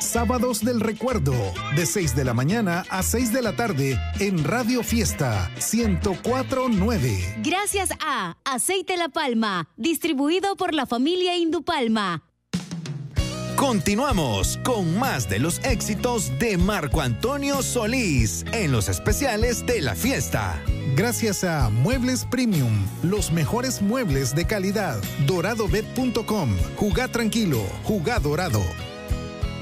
Sábados del Recuerdo, de 6 de la mañana a 6 de la tarde en Radio Fiesta 104.9. Gracias a Aceite La Palma, distribuido por la familia Indupalma. Continuamos con más de los éxitos de Marco Antonio Solís en los especiales de la fiesta. Gracias a Muebles Premium, los mejores muebles de calidad. DoradoBet.com. Jugá tranquilo, jugá dorado.